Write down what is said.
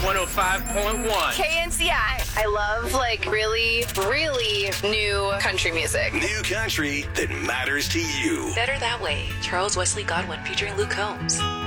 105.1. KNCI. I love really, really new country music. New country that matters to you. Better That Way. Charles Wesley Godwin featuring Luke Combs.